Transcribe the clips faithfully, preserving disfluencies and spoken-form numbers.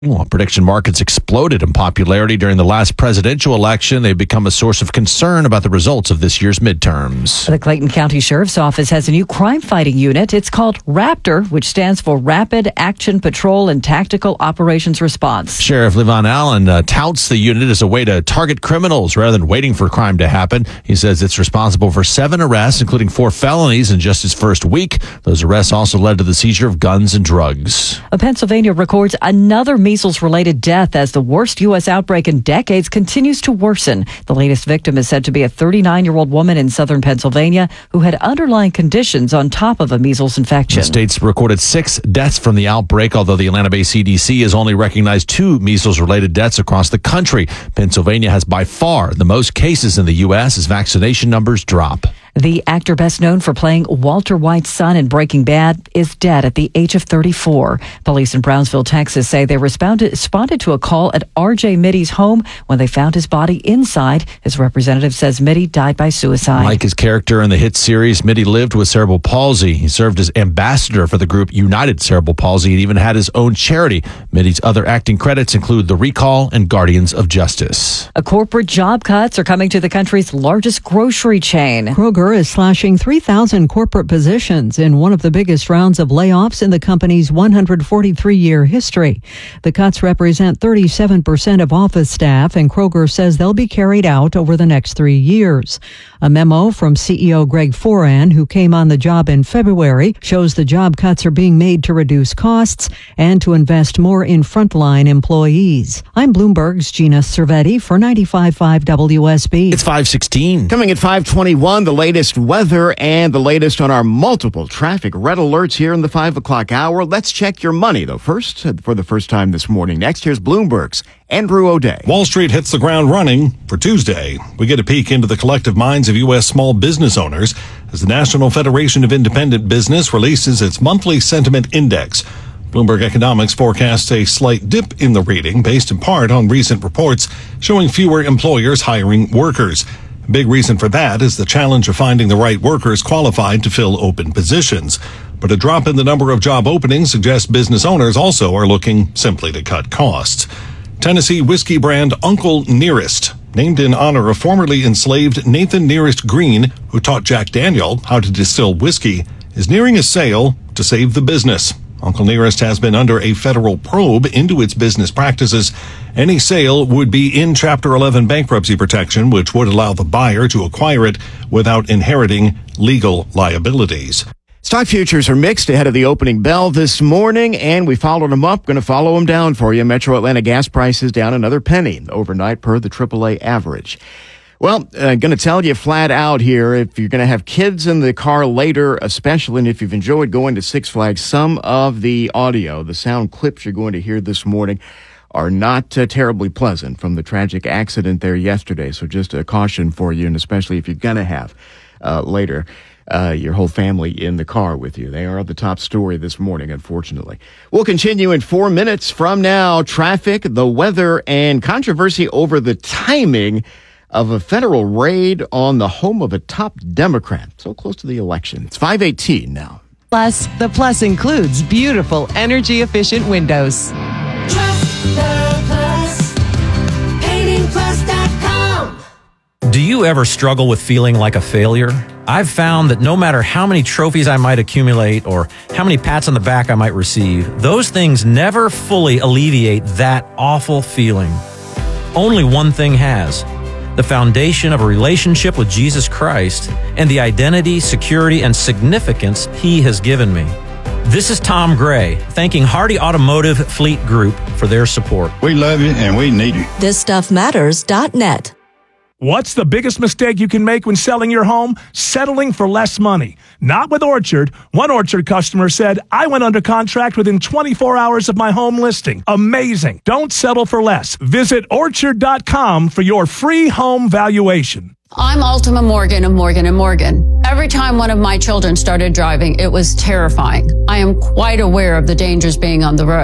Well, prediction markets exploded in popularity during the last presidential election. They've become a source of concern about the results of this year's midterms. The Clayton County Sheriff's Office has a new crime-fighting unit. It's called RAPTOR, which stands for Rapid Action Patrol and Tactical Operations Response. Sheriff Levon Allen uh, touts the unit as a way to target criminals rather than waiting for crime to happen. He says it's responsible for seven arrests, including four felonies in just its first week. Those arrests also led to the seizure of guns and drugs. Pennsylvania records another measles-related death as the worst U S outbreak in decades continues to worsen. The latest victim is said to be a thirty-nine-year-old woman in southern Pennsylvania who had underlying conditions on top of a measles infection. The state's recorded six deaths from the outbreak, although the Atlanta-based C D C has only recognized two measles-related deaths across the country. Pennsylvania has by far the most cases in the U S as vaccination numbers drop. The actor best known for playing Walter White's son in Breaking Bad is dead at the age of thirty-four. Police in Brownsville, Texas say they responded, responded to a call at R J Mitty's home when they found his body inside. His representative says Mitty died by suicide. Like his character in the hit series, Mitty lived with cerebral palsy. He served as ambassador for the group United Cerebral Palsy and even had his own charity. Mitty's other acting credits include The Recall and Guardians of Justice. A corporate job cuts are coming to the country's largest grocery chain. Kroger is slashing three thousand corporate positions in one of the biggest rounds of layoffs in the company's one hundred forty-three year history. The cuts represent thirty-seven percent of office staff, and Kroger says they'll be carried out over the next three years. A memo from C E O Greg Foran, who came on the job in February, shows the job cuts are being made to reduce costs and to invest more in frontline employees. I'm Bloomberg's Gina Cervetti for ninety-five point five W S B. It's five sixteen. Coming at five twenty-one, the latest weather and the latest on our multiple traffic red alerts here in the five o'clock hour. Let's check your money, though, first, for the first time this morning. Next, here's Bloomberg's Andrew O'Day. Wall Street hits the ground running for Tuesday. We get a peek into the collective minds of U S small business owners as the National Federation of Independent Business releases its monthly sentiment index. Bloomberg Economics forecasts a slight dip in the reading based in part on recent reports showing fewer employers hiring workers. A big reason for that is the challenge of finding the right workers qualified to fill open positions. But a drop in the number of job openings suggests business owners also are looking simply to cut costs. Tennessee whiskey brand Uncle Nearest, named in honor of formerly enslaved Nathan Nearest Green, who taught Jack Daniel how to distill whiskey, is nearing a sale to save the business. Uncle Nearest has been under a federal probe into its business practices. Any sale would be in Chapter eleven bankruptcy protection, which would allow the buyer to acquire it without inheriting legal liabilities. Stock futures are mixed ahead of the opening bell this morning, and we followed them up. Going to follow them down for you. Metro Atlanta gas prices down another penny overnight per the triple A average. Well, I'm uh, going to tell you flat out here, if you're going to have kids in the car later, especially, and if you've enjoyed going to Six Flags, some of the audio, the sound clips you're going to hear this morning are not uh, terribly pleasant from the tragic accident there yesterday. So just a caution for you, and especially if you're going to have uh, later uh, your whole family in the car with you. They are the top story this morning, unfortunately. We'll continue in four minutes from now. Traffic, the weather, and controversy over the timing of a federal raid on the home of a top Democrat so close to the election. It's five eighteen now. Plus, the plus includes beautiful, energy-efficient windows. Trust the Plus. painting plus dot com. Do you ever struggle with feeling like a failure? I've found that no matter how many trophies I might accumulate or how many pats on the back I might receive, those things never fully alleviate that awful feeling. Only one thing has: the foundation of a relationship with Jesus Christ and the identity, security, and significance He has given me. This is Tom Gray, thanking Hardy Automotive Fleet Group for their support. We love you and we need you. this stuff matters dot net. What's the biggest mistake you can make when selling your home? Settling for less money. Not with Orchard. One Orchard customer said, I went under contract within twenty-four hours of my home listing. Amazing. Don't settle for less. Visit orchard dot com for your free home valuation. I'm Ultima Morgan of Morgan and Morgan. Every time one of my children started driving, it was terrifying. I am quite aware of the dangers being on the road.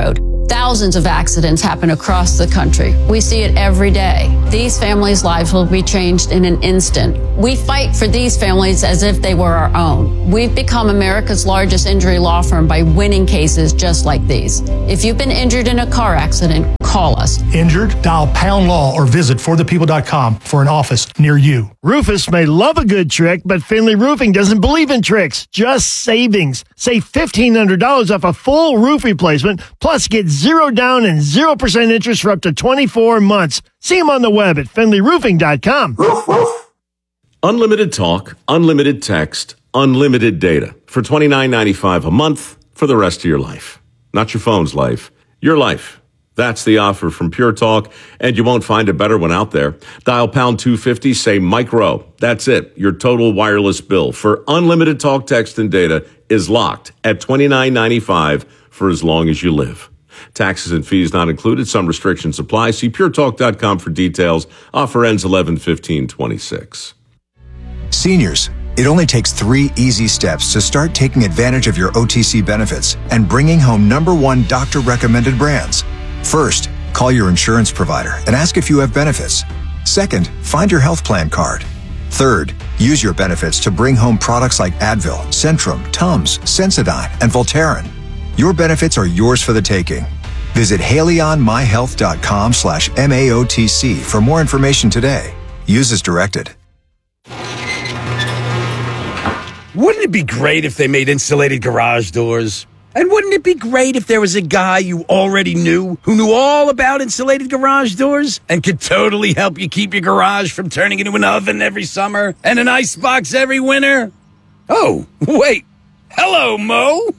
Thousands of accidents happen across the country. We see it every day. These families' lives will be changed in an instant. We fight for these families as if they were our own. We've become America's largest injury law firm by winning cases just like these. If you've been injured in a car accident, call us. Injured? Dial pound law or visit for the people dot com for an office near you. Rufus may love a good trick, but Finley Roofing doesn't believe in tricks, just savings. Save fifteen hundred dollars off a full roof replacement, plus get zero down and zero percent interest for up to twenty-four months. See them on the web at finley roofing dot com. Roof, roof. Unlimited talk, unlimited text, unlimited data for twenty-nine ninety-five a month for the rest of your life. Not your phone's life, your life. That's the offer from Pure Talk, and you won't find a better one out there. Dial pound two fifty, say micro. That's it. Your total wireless bill for unlimited talk, text, and data is locked at twenty-nine ninety-five for as long as you live. Taxes and fees not included. Some restrictions apply. See pure talk dot com for details. Offer ends eleven fifteen twenty-six. Seniors, it only takes three easy steps to start taking advantage of your O T C benefits and bringing home number one doctor-recommended brands. First, call your insurance provider and ask if you have benefits. Second, find your health plan card. Third, use your benefits to bring home products like Advil, Centrum, Tums, Sensodyne, and Voltaren. Your benefits are yours for the taking. Visit haley on my health dot com slash M A O T C for more information today. Use as directed. Wouldn't it be great if they made insulated garage doors? And wouldn't it be great if there was a guy you already knew who knew all about insulated garage doors and could totally help you keep your garage from turning into an oven every summer and an icebox every winter? Oh, wait. Hello, Mo.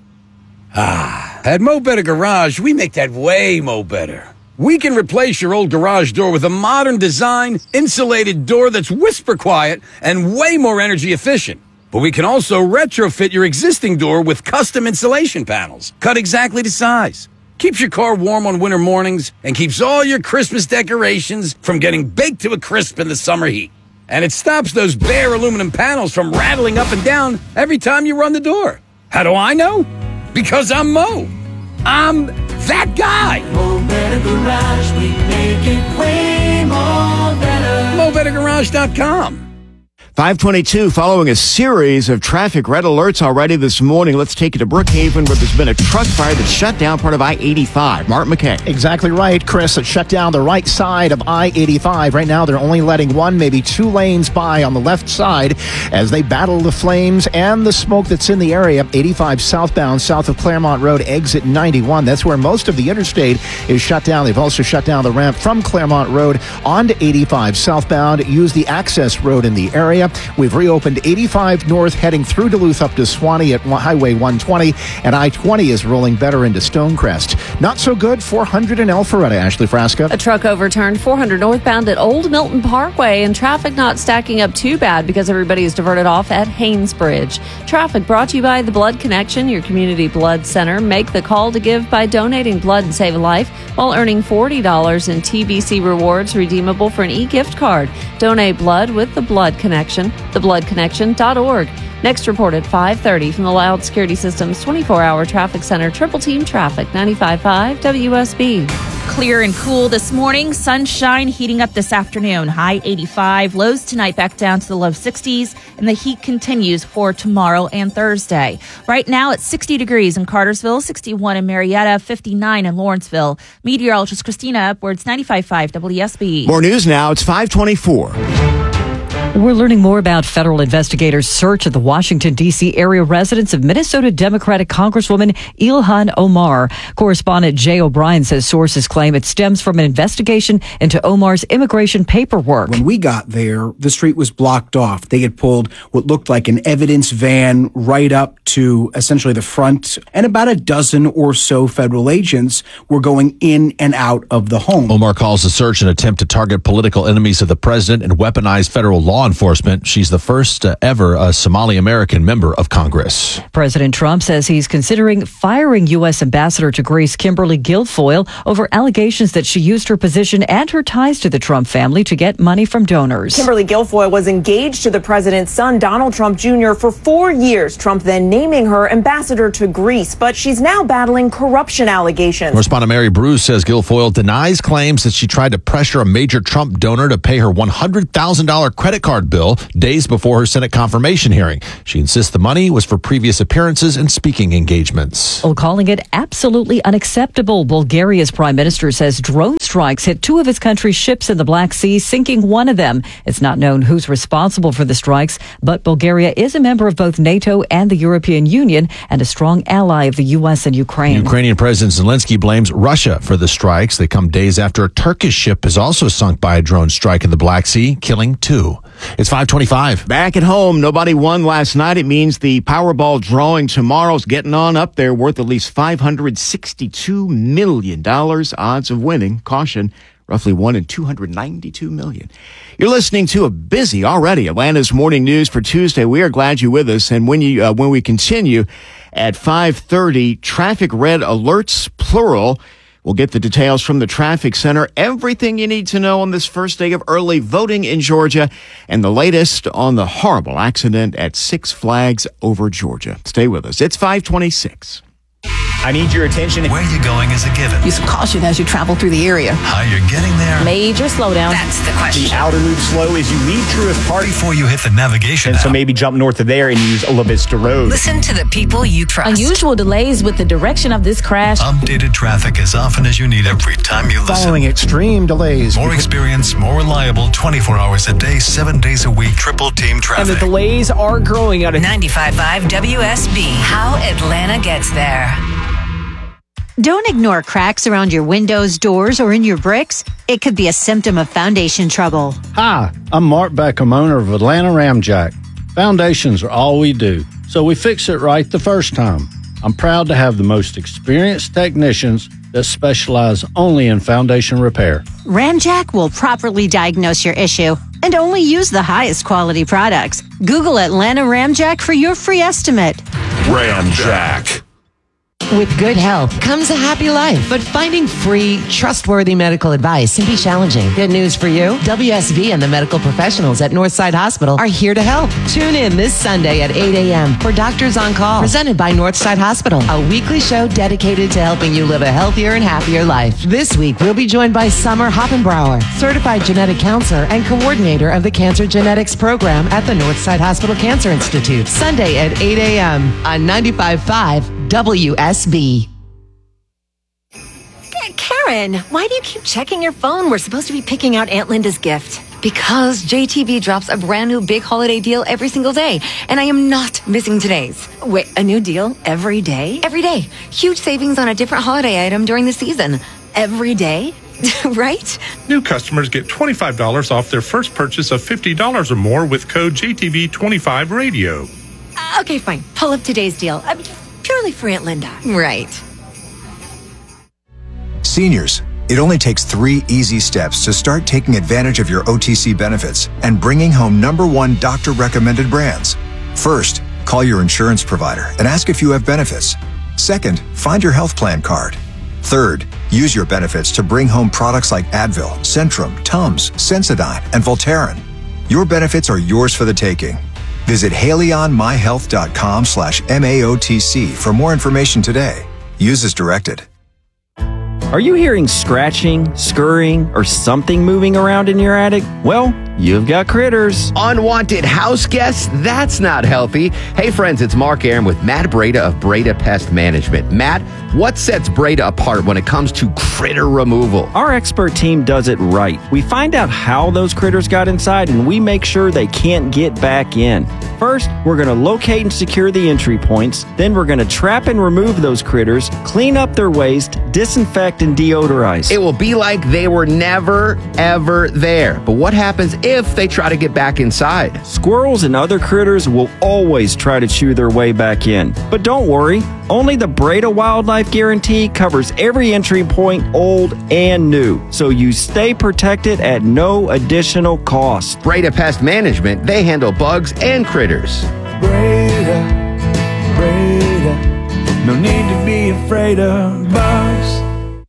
Ah, at Mo Better Garage, we make that way mo better. We can replace your old garage door with a modern design, insulated door that's whisper quiet and way more energy efficient. But we can also retrofit your existing door with custom insulation panels, cut exactly to size. Keeps your car warm on winter mornings and keeps all your Christmas decorations from getting baked to a crisp in the summer heat. And it stops those bare aluminum panels from rattling up and down every time you run the door. How do I know? Because I'm Mo. I'm that guy. Mo Better Garage, we make it way more better. mo better garage dot com. five twenty-two, following a series of traffic red alerts already this morning. Let's take you to Brookhaven, where there's been a truck fire that shut down part of I eighty-five. Mark McKay. Exactly right, Chris. It shut down the right side of I eighty-five. Right now, they're only letting one, maybe two lanes by on the left side as they battle the flames and the smoke that's in the area. eighty-five southbound, south of Claremont Road, exit ninety-one. That's where most of the interstate is shut down. They've also shut down the ramp from Claremont Road onto eighty-five southbound. Use the access road in the area. We've reopened eighty-five north heading through Duluth up to Swanee at Highway one twenty, and I twenty is rolling better into Stonecrest. Not so good, four hundred in Alpharetta. Ashley Frasca. A truck overturned four hundred northbound at Old Milton Parkway, and traffic not stacking up too bad because everybody is diverted off at Haynesbridge. Traffic brought to you by the Blood Connection, your community blood center. Make the call to give by donating blood and save a life while earning forty dollars in T B C rewards redeemable for an e-gift card. Donate blood with the Blood Connection. the blood connection dot org. Next report at five thirty from the Loud Security Systems twenty-four hour Traffic Center. Triple Team Traffic, ninety-five point five W S B. Clear and cool this morning. Sunshine heating up this afternoon. High eighty-five. Lows tonight back down to the low sixties. And the heat continues for tomorrow and Thursday. Right now it's sixty degrees in Cartersville, sixty-one in Marietta, fifty-nine in Lawrenceville. Meteorologist Christina Upwards, ninety-five point five W S B. More news now. It's five twenty-four. We're learning more about federal investigators' search of the Washington, D C area residence of Minnesota Democratic Congresswoman Ilhan Omar. Correspondent Jay O'Brien says sources claim it stems from an investigation into Omar's immigration paperwork. When we got there, the street was blocked off. They had pulled what looked like an evidence van right up to essentially the front, and about a dozen or so federal agents were going in and out of the home. Omar calls the search an attempt to target political enemies of the president and weaponize federal law enforcement. She's the first uh, ever uh, Somali-American member of Congress. President Trump says he's considering firing U S. Ambassador to Greece Kimberly Guilfoyle over allegations that she used her position and her ties to the Trump family to get money from donors. Kimberly Guilfoyle was engaged to the president's son, Donald Trump Junior, for four years, Trump then naming her ambassador to Greece. But she's now battling corruption allegations. Correspondent Mary Bruce says Guilfoyle denies claims that she tried to pressure a major Trump donor to pay her one hundred thousand dollars credit card bill days before her Senate confirmation hearing. She insists the money was for previous appearances and speaking engagements. Well, calling it absolutely unacceptable, Bulgaria's prime minister says drone strikes hit two of his country's ships in the Black Sea, sinking one of them. It's not known who's responsible for the strikes, but Bulgaria is a member of both NATO and the European Union and a strong ally of the U S and Ukraine. Ukrainian President Zelensky blames Russia for the strikes. They come days after a Turkish ship is also sunk by a drone strike in the Black Sea, killing two. It's five twenty-five. Back at home, nobody won last night. It means the Powerball drawing tomorrow's getting on up there, worth at least five hundred sixty-two million dollars. Odds of winning, caution, roughly one in two hundred ninety-two million. You're listening to a busy already Atlanta's Morning News for Tuesday. We are glad you're with us. And when you uh, when we continue at five thirty, traffic red alerts, plural. We'll get the details from the traffic center. Everything you need to know on this first day of early voting in Georgia, and the latest on the horrible accident at Six Flags over Georgia. Stay with us. It's five twenty-six. I need your attention. Where you're going is a given. Use caution as you travel through the area. How you're getting there. Major slowdown. That's the question. The outer loop slow as you leave Truist Park. Before you hit the navigation And app. so maybe jump north of there and use La Vista Road. Listen to the people you trust. Unusual delays with the direction of this crash. Updated traffic as often as you need every time you listen. Following extreme delays. More experience, more reliable, twenty-four hours a day, seven days a week, triple team traffic. And the delays are growing out of ninety-five point five W S B. How Atlanta gets there. Don't ignore cracks around your windows, doors, or in your bricks. It could be a symptom of foundation trouble. Hi, I'm Mark Beckham, owner of Atlanta Ramjack. Foundations are all we do, so we fix it right the first time. I'm proud to have the most experienced technicians that specialize only in foundation repair. Ramjack will properly diagnose your issue and only use the highest quality products. Google Atlanta Ramjack for your free estimate. Ramjack. With good health comes a happy life, but finding free, trustworthy medical advice can be challenging. Good news for you. W S B and the medical professionals at Northside Hospital are here to help. Tune in this Sunday at eight a.m. for Doctors on Call, presented by Northside Hospital, a weekly show dedicated to helping you live a healthier and happier life. This week, we'll be joined by Summer Hoppenbrower, certified genetic counselor and coordinator of the Cancer Genetics Program at the Northside Hospital Cancer Institute. Sunday at eight a.m. on ninety-five point five W S B. Karen, why do you keep checking your phone? We're supposed to be picking out Aunt Linda's gift. Because J T B drops a brand new big holiday deal every single day, and I am not missing today's. Wait, a new deal every day? Every day. Huge savings on a different holiday item during the season. Every day? Right? New customers get twenty-five dollars off their first purchase of fifty dollars or more with code J T B twenty-five radio. Uh, okay, fine. Pull up today's deal. I mean, purely for Aunt Linda. Right. Seniors, it only takes three easy steps to start taking advantage of your O T C benefits and bringing home number one doctor-recommended brands. First, call your insurance provider and ask if you have benefits. Second, find your health plan card. Third, use your benefits to bring home products like Advil, Centrum, Tums, Sensodyne, and Voltaren. Your benefits are yours for the taking. Visit HaleyOnMyHealth.com slash M A O T C for more information today. Use as directed. Are you hearing scratching, scurrying, or something moving around in your attic? Well, you've got critters. Unwanted house guests? That's not healthy. Hey friends, it's Mark Aaron with Matt Breda of Breda Pest Management. Matt, what sets Breda apart when it comes to critter removal? Our expert team does it right. We find out how those critters got inside and we make sure they can't get back in. First, we're going to locate and secure the entry points. Then we're going to trap and remove those critters, clean up their waste, disinfect and deodorize. It will be like they were never, ever there. But what happens if they try to get back inside. Squirrels and other critters will always try to chew their way back in. But don't worry, only the Breda Wildlife Guarantee covers every entry point, old and new, so you stay protected at no additional cost. Breda Pest Management, they handle bugs and critters. Breda, Breda, no need to be afraid of bugs.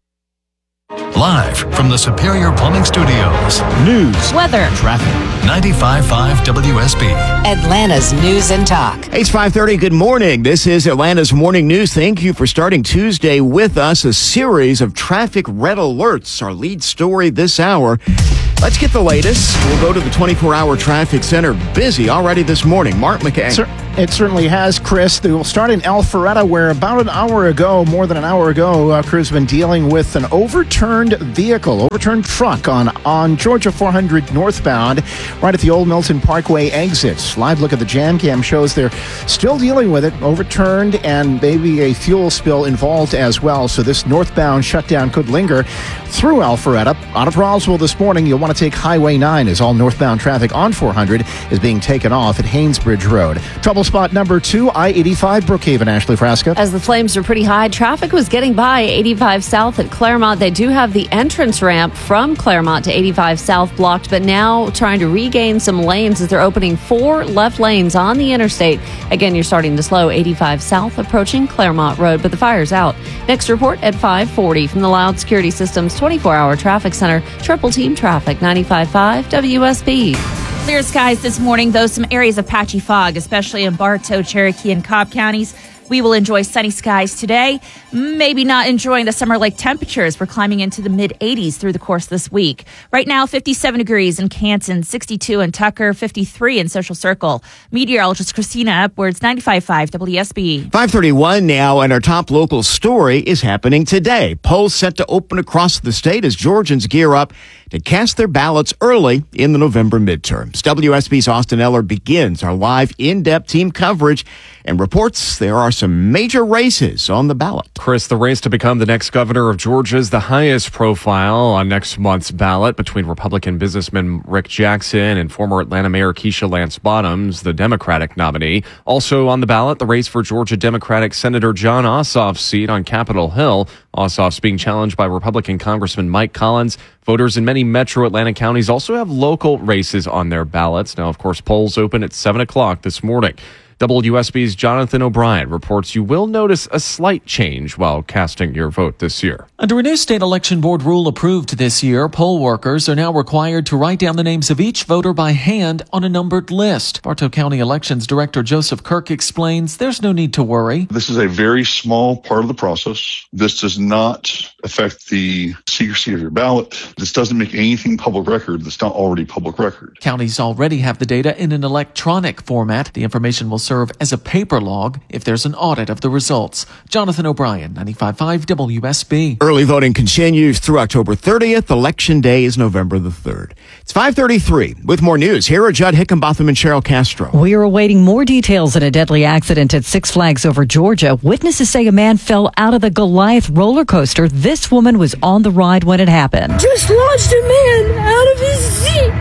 Live from the Superior Plumbing Studios. News, weather, traffic. ninety-five point five W S B. Atlanta's News and Talk. It's five thirty. Good morning. This is Atlanta's Morning News. Thank you for starting Tuesday with us. A series of traffic red alerts. Our lead story this hour. Let's get the latest. We'll go to the twenty-four hour traffic center. Busy already this morning. Mark McKay. Sir, it certainly has, Chris. We'll start in Alpharetta, where about an hour ago, more than an hour ago, uh, crews have been dealing with an overturned vehicle, overturned truck on, on Georgia four hundred northbound, right at the Old Milton Parkway exit. Live look at the jam cam shows they're still dealing with it, overturned, and maybe a fuel spill involved as well. So this northbound shutdown could linger through Alpharetta. Out of Roswell this morning, you'll want to take Highway nine as all northbound traffic on four hundred is being taken off at Haynesbridge Road. Trouble spot number two, I eighty-five, Brookhaven. Ashley Frasca. As the flames are pretty high, traffic was getting by eighty-five south at Claremont. They do have the entrance ramp from Claremont to eighty-five south blocked, but now trying to regain some lanes as they're opening four left lanes on the interstate. Again, you're starting to slow eighty-five south approaching Claremont Road, but the fire's out. Next report at five forty from the Loud Security Systems twenty-four hour traffic center. Triple team traffic, ninety-five point five W S B. Clear skies this morning, though some areas of patchy fog, especially in Bartow, Cherokee, and Cobb counties. We will enjoy sunny skies today. Maybe not enjoying the summer-like temperatures. We're climbing into the mid eighties through the course of this week. Right now, fifty-seven degrees in Canton, sixty-two in Tucker, fifty-three in Social Circle. Meteorologist Christina Upwards, ninety-five point five W S B. five thirty-one now, and our top local story is happening today. Polls set to open across the state as Georgians gear up to cast their ballots early in the November midterms. W S B's Austin Eller begins our live in-depth team coverage and reports there are some major races on the ballot. Chris, the race to become the next governor of Georgia is the highest profile on next month's ballot between Republican businessman Rick Jackson and former Atlanta Mayor Keisha Lance Bottoms, the Democratic nominee. Also on the ballot, the race for Georgia Democratic Senator John Ossoff's seat on Capitol Hill. Ossoff's being challenged by Republican Congressman Mike Collins. Voters in many metro Atlanta counties also have local races on their ballots. Now, of course, polls open at seven o'clock this morning. W S B's Jonathan O'Brien reports you will notice a slight change while casting your vote this year. Under a new state election board rule approved this year, poll workers are now required to write down the names of each voter by hand on a numbered list. Bartow County Elections Director Joseph Kirk explains there's no need to worry. This is a very small part of the process. This does not affect the secrecy of your ballot. This doesn't make anything public record that's not already public record. Counties already have the data in an electronic format. The information will serve as a paper log if there's an audit of the results. Jonathan O'Brien, ninety-five point five W S B. Early voting continues through October thirtieth. Election day is November the third. It's five thirty-three. With more news, here are Judd Hickenbotham and Cheryl Castro. We are awaiting more details in a deadly accident at Six Flags over Georgia. Witnesses say a man fell out of the Goliath roller coaster. This woman was on the ride when it happened. Just launched a man out of his seat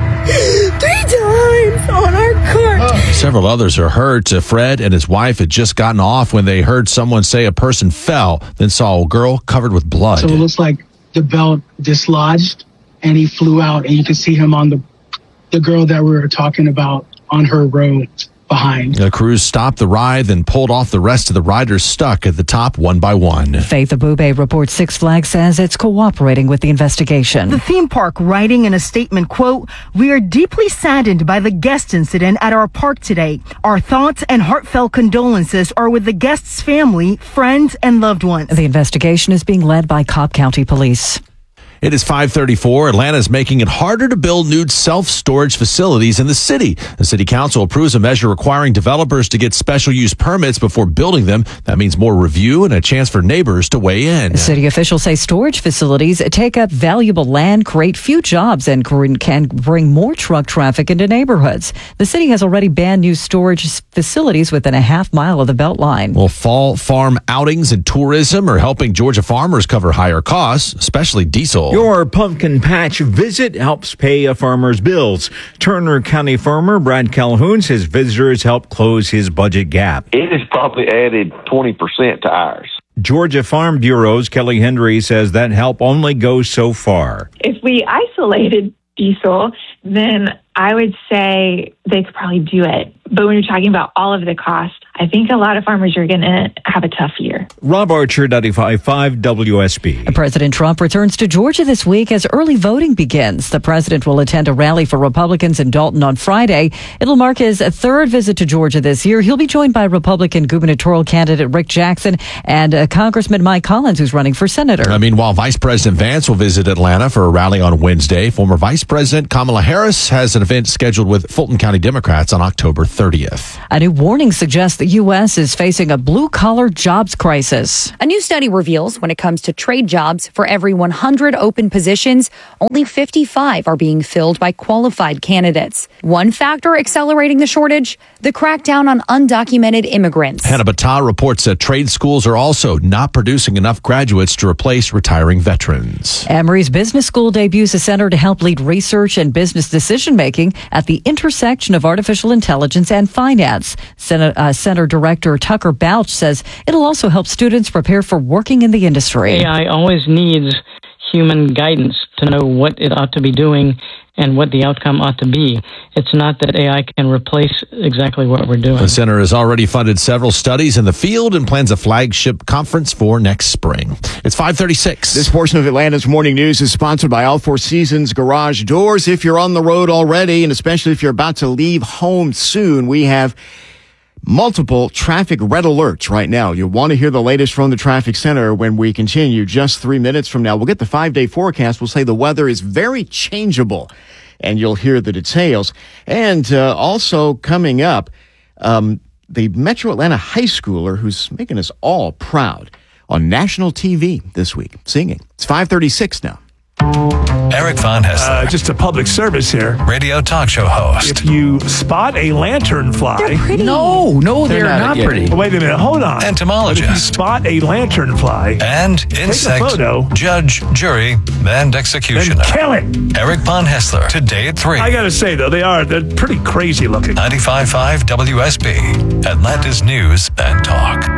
three times on our cart. Several others are hurt. Uh, Fred and his wife had just gotten off when they heard someone say a person fell, then saw a girl covered with blood. So it looks like the belt dislodged and he flew out, and you can see him on the the girl that we were talking about on her road behind. The crews stopped the ride, then pulled off the rest of the riders stuck at the top one by one. Faith Abube reports Six Flags says it's cooperating with the investigation. The theme park writing in a statement, quote, "We are deeply saddened by the guest incident at our park today. Our thoughts and heartfelt condolences are with the guests' family, friends, and loved ones." The investigation is being led by Cobb County Police. It is five thirty-four. Atlanta is making it harder to build new self-storage facilities in the city. The city council approves a measure requiring developers to get special use permits before building them. That means more review and a chance for neighbors to weigh in. City officials say storage facilities take up valuable land, create few jobs, and can bring more truck traffic into neighborhoods. The city has already banned new storage facilities within a half mile of the Beltline. Well, fall farm outings and tourism are helping Georgia farmers cover higher costs, especially diesel. Central. Your pumpkin patch visit helps pay a farmer's bills. Turner County farmer Brad Calhoun says visitors help close his budget gap. It has probably added twenty percent to ours. Georgia Farm Bureau's Kelly Hendry says that help only goes so far. If we isolated diesel, then I would say they could probably do it. But when you're talking about all of the cost, I think a lot of farmers are going to have a tough year. Rob Archer, ninety-five point five W S B. President Trump returns to Georgia this week as early voting begins. The president will attend a rally for Republicans in Dalton on Friday. It'll mark his third visit to Georgia this year. He'll be joined by Republican gubernatorial candidate Rick Jackson and uh, Congressman Mike Collins, who's running for senator. Uh, meanwhile, Vice President Vance will visit Atlanta for a rally on Wednesday. Former Vice President Kamala Harris has an event scheduled with Fulton County Democrats on October thirtieth. A new warning suggests the U S is facing a blue-collar jobs crisis. A new study reveals when it comes to trade jobs, for every one hundred open positions, only fifty-five are being filled by qualified candidates. One factor accelerating the shortage, the crackdown on undocumented immigrants. Hannah Battah reports that trade schools are also not producing enough graduates to replace retiring veterans. Emory's Business School debuts a center to help lead research and business decision-making at the intersection of artificial intelligence and finance. Center, uh, Center Director Tucker Bouch says it'll also help students prepare for working in the industry. A I always needs human guidance to know what it ought to be doing and what the outcome ought to be. It's not that A I can replace exactly what we're doing. The center has already funded several studies in the field and plans a flagship conference for next spring. It's five thirty-six. This portion of Atlanta's Morning News is sponsored by All Four Seasons Garage Doors. If you're on the road already, and especially if you're about to leave home soon, we have multiple traffic red alerts right now. You'll want to hear the latest from the traffic center when we continue just three minutes from now. We'll get the five-day forecast. We'll say the weather is very changeable, and you'll hear the details. And uh, also coming up, um, the Metro Atlanta high schooler who's making us all proud on national T V this week, singing. It's five thirty-six now. Eric Von Hessler. Uh, just a public service here. Radio talk show host. If you spot a lanternfly. They're pretty. No, no, they're, they're, not, not pretty. Oh, wait a minute, hold on. Entomologist. But if you spot a lanternfly. And insect. Take a photo. Judge, jury, and executioner. Then kill it. Eric Von Hessler. Today at three. I gotta say, though, they are, they're pretty crazy looking. ninety-five point five W S B. Atlanta's News and Talk.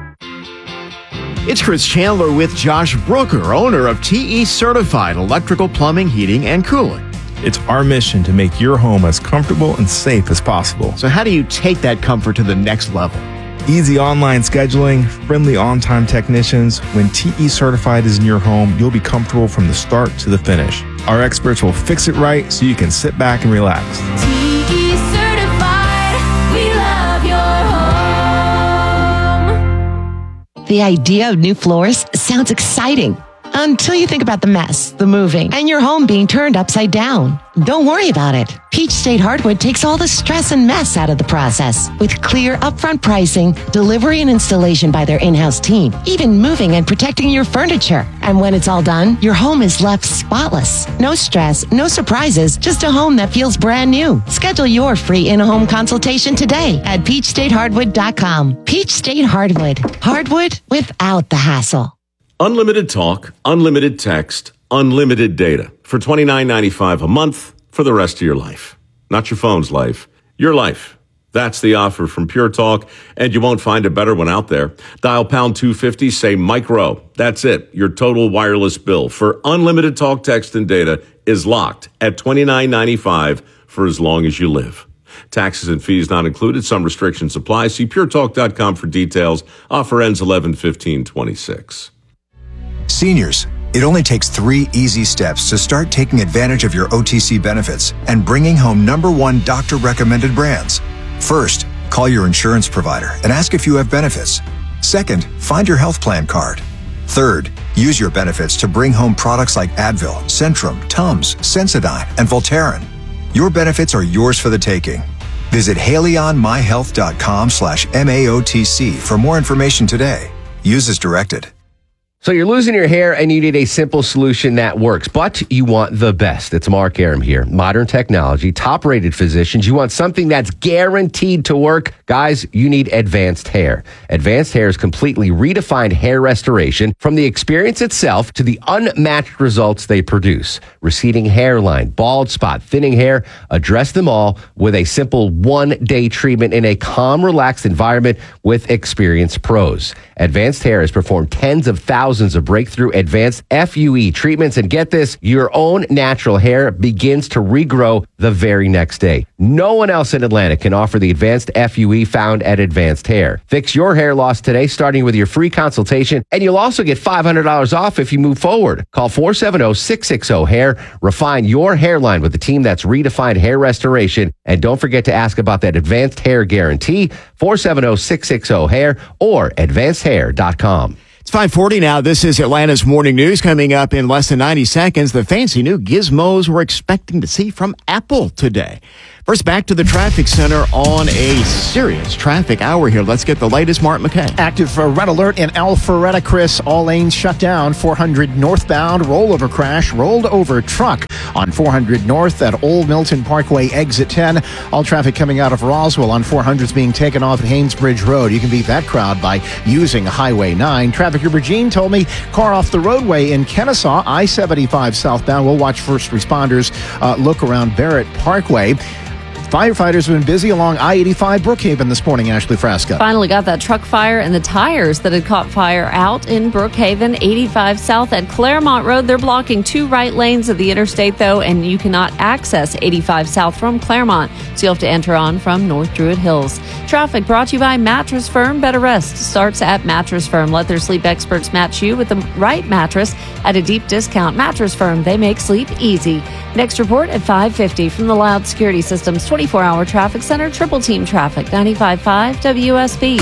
It's Chris Chandler with Josh Brooker, owner of T E Certified Electrical Plumbing, Heating, and Cooling. It's our mission to make your home as comfortable and safe as possible. So how do you take that comfort to the next level? Easy online scheduling, friendly on-time technicians. When T E Certified is in your home, you'll be comfortable from the start to the finish. Our experts will fix it right so you can sit back and relax. T E Certified, we love your home. The idea of new floors sounds exciting until you think about the mess, the moving, and your home being turned upside down. Don't worry about it. Peach State Hardwood takes all the stress and mess out of the process with clear upfront pricing, delivery and installation by their in-house team, even moving and protecting your furniture. And when it's all done, your home is left spotless. No stress, no surprises, just a home that feels brand new. Schedule your free in-home consultation today at peach state hardwood dot com. Peach State Hardwood. Hardwood without the hassle. Unlimited talk, unlimited text, unlimited data for twenty-nine ninety-five a month for the rest of your life. Not your phone's life, your life. That's the offer from Pure Talk, and you won't find a better one out there. Dial pound two fifty, say micro. That's it. Your total wireless bill for unlimited talk, text, and data is locked at twenty-nine ninety-five for as long as you live. Taxes and fees not included. Some restrictions apply. See pure talk dot com for details. Offer ends eleven fifteen twenty-six. Seniors, it only takes three easy steps to start taking advantage of your O T C benefits and bringing home number one doctor-recommended brands. First, call your insurance provider and ask if you have benefits. Second, find your health plan card. Third, use your benefits to bring home products like Advil, Centrum, Tums, Sensodyne, and Voltaren. Your benefits are yours for the taking. Visit haleyonmyhealth dot com slash M A O T C for more information today. Use as directed. So you're losing your hair and you need a simple solution that works, but you want the best. It's Mark Aram here. Modern technology, top-rated physicians. You want something that's guaranteed to work. Guys, you need Advanced Hair. Advanced Hair is completely redefined hair restoration from the experience itself to the unmatched results they produce. Receding hairline, bald spot, thinning hair, address them all with a simple one-day treatment in a calm, relaxed environment with experienced pros. Advanced Hair has performed tens of thousands of breakthrough advanced F U E treatments. And get this, your own natural hair begins to regrow the very next day. No one else in Atlanta can offer the advanced F U E found at Advanced Hair. Fix your hair loss today, starting with your free consultation. And you'll also get five hundred dollars off if you move forward. Call four seven zero, six six zero, hair. Refine your hairline with the team that's redefined hair restoration. And don't forget to ask about that Advanced Hair Guarantee, four seven zero, six six zero, hair or advanced hair dot com. It's five forty now. This is Atlanta's Morning News. Coming up in less than ninety seconds, the fancy new gizmos we're expecting to see from Apple today. First, back to the traffic center on a serious traffic hour here. Let's get the latest. Mark McKay. Active uh, red alert in Alpharetta, Chris. All lanes shut down. four hundred northbound, rollover crash, rolled over truck on four hundred north at Old Milton Parkway, exit ten. All traffic coming out of Roswell on four hundred is being taken off at Haynesbridge Road. You can beat that crowd by using Highway nine. Traffic Uber Gene told me car off the roadway in Kennesaw, I seventy-five southbound. We'll watch first responders uh, look around Barrett Parkway. Firefighters have been busy along I eighty-five Brookhaven this morning, Ashley Frasca. Finally got that truck fire and the tires that had caught fire out in Brookhaven. eighty-five south at Claremont Road. They're blocking two right lanes of the interstate, though, and you cannot access eighty-five south from Claremont, so you'll have to enter on from North Druid Hills. Traffic brought to you by Mattress Firm. Better rest starts at Mattress Firm. Let their sleep experts match you with the right mattress at a deep discount. Mattress Firm, they make sleep easy. Next report at five fifty from the Loud Security Systems twenty-four hour Traffic Center. Triple Team Traffic, ninety-five point five W S B.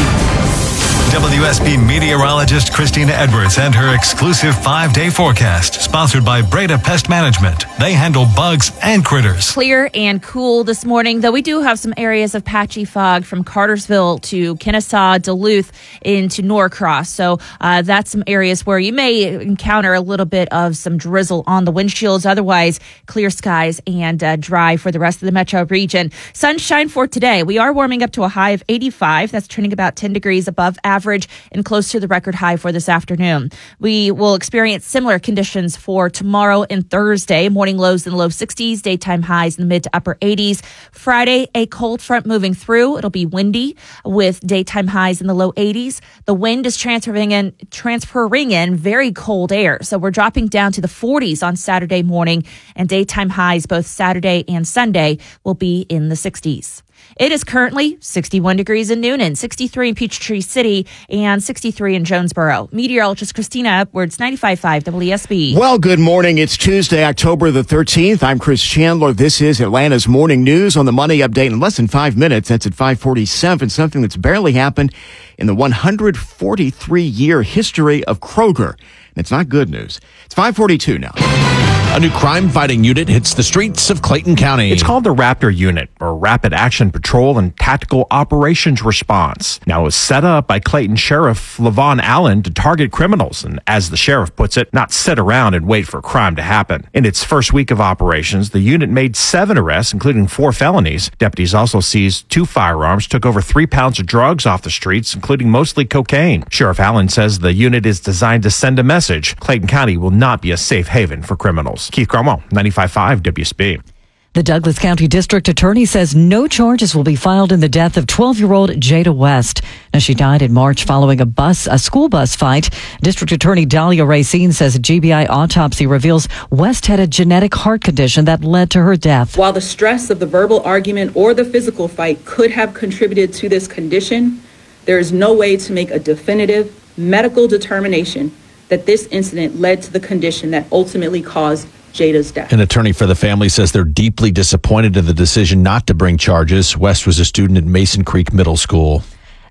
W S B meteorologist Christina Edwards and her exclusive five-day forecast, sponsored by Breda Pest Management. They handle bugs and critters. Clear and cool this morning, though we do have some areas of patchy fog from Cartersville to Kennesaw, Duluth, into Norcross. So uh, that's some areas where you may encounter a little bit of some drizzle on the windshields. Otherwise, clear skies and uh, dry for the rest of the metro region. Sunshine for today. We are warming up to a high of eighty-five. That's trending about ten degrees above average and close to the record high for this afternoon. We will experience similar conditions for tomorrow and Thursday. Morning lows in the low sixties, daytime highs in the mid to upper eighties. Friday, a cold front moving through. It'll be windy with daytime highs in the low eighties. The wind is transferring in, transferring in very cold air. So we're dropping down to the forties on Saturday morning, and daytime highs both Saturday and Sunday will be in the sixties. It is currently sixty-one degrees in Noonan, sixty-three in Peachtree City, and sixty-three in Jonesboro. Meteorologist Christina Edwards, ninety-five point five W S B. Well, good morning. It's Tuesday, October the thirteenth. I'm Chris Chandler. This is Atlanta's Morning News on the Money Update in less than five minutes. That's at five forty-seven, something that's barely happened in the one hundred forty-three year history of Kroger. And it's not good news. It's five forty-two now. A new crime-fighting unit hits the streets of Clayton County. It's called the Raptor Unit, or Rapid Action Patrol and Tactical Operations Response. Now, it was set up by Clayton Sheriff Levon Allen to target criminals and, as the sheriff puts it, not sit around and wait for crime to happen. In its first week of operations, the unit made seven arrests, including four felonies. Deputies also seized two firearms, took over three pounds of drugs off the streets, including mostly cocaine. Sheriff Allen says the unit is designed to send a message. Clayton County will not be a safe haven for criminals. Keith Cromwell, ninety-five point five W S B. The Douglas County District Attorney says no charges will be filed in the death of twelve-year-old Jada West. Now, she died in March following a bus, a school bus fight. District Attorney Dahlia Racine says a G B I autopsy reveals West had a genetic heart condition that led to her death. While the stress of the verbal argument or the physical fight could have contributed to this condition, there is no way to make a definitive medical determination that this incident led to the condition that ultimately caused Jada's death. An attorney for the family says they're deeply disappointed in the decision not to bring charges. West was a student at Mason Creek Middle School.